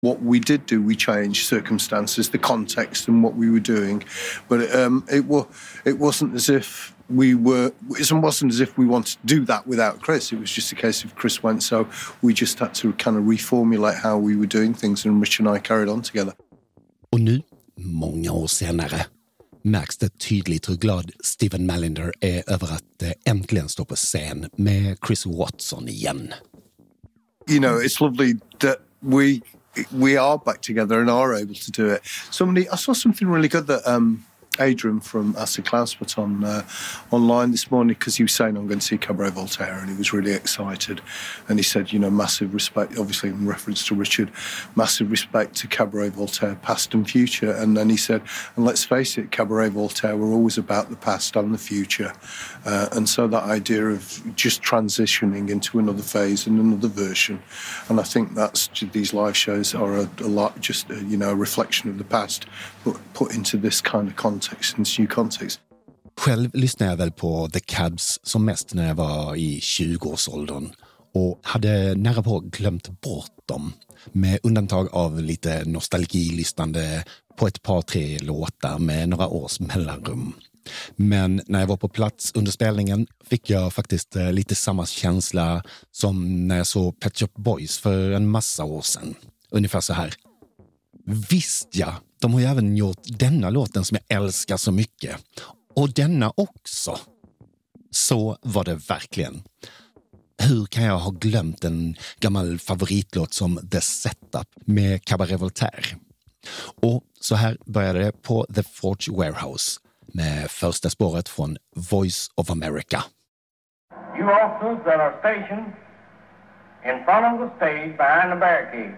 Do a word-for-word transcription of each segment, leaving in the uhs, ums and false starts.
What we did do, we changed circumstances, the context and what we were doing. But um, it, wa- it wasn't as if we were, it wasn't as if we wanted to do that without Chris. It was just a case of Chris went, so we just had to kind of reformulate how we were doing things, and Rich and I carried on together. Och nu, många år senare, märks det tydligt hur glad Stephen Mallinder är över att äntligen stå på scen med Chris Watson igen. You know, it's lovely that we we are back together and are able to do it. Somebody, I saw something really good that um, Adrian from Acid Klaus put on uh, online this morning, because he was saying, I'm going to see Cabaret Voltaire, and he was really excited. And he said, you know, massive respect, obviously in reference to Richard, massive respect to Cabaret Voltaire, past and future. And then he said, and let's face it, Cabaret Voltaire were always about the past and the future. Uh, and so that idea of just transitioning into another phase and another version. And I think that's, these live shows are a, a lot, just, a, you know, a reflection of the past, but put into this kind of context, in this new context. Själv lyssnade jag väl på The Cabs som mest när jag var i tjugoårsåldern och hade nära på glömt bort dem, med undantag av lite nostalgilyssnande på ett par tre låtar med några års mellanrum. Men när jag var på plats under spelningen fick jag faktiskt lite samma känsla som när jag såg Pet Shop Boys för en massa år sedan. Ungefär så här. Visst ja, de har ju även gjort denna låten som jag älskar så mycket. Och denna också. Så var det verkligen. Hur kan jag ha glömt en gammal favoritlåt som The Setup med Cabaret Voltaire? Och så här började det på The Forge Warehouse med första spåret från Voice of America. You officers that are stationed in front of the stage behind the barricade,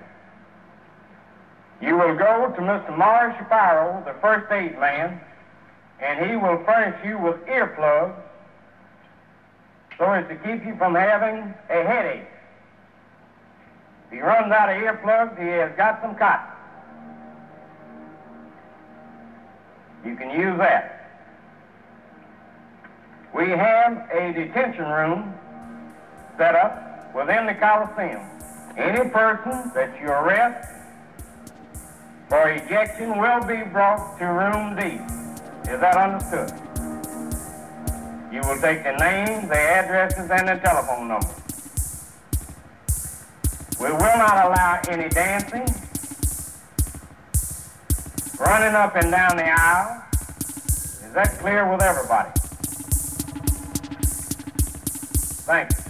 you will go to Mister Morris Shapiro, the first aid man, and he will furnish you with earplugs so as to keep you from having a headache. If he runs out of earplugs, he has got some cotton. You can use that. We have a detention room set up within the Coliseum. Any person that you arrest for ejection will be brought to room D. Is that understood? You will take the names, the addresses, and the telephone numbers. We will not allow any dancing, running up and down the aisle. Is that clear with everybody? Thank you.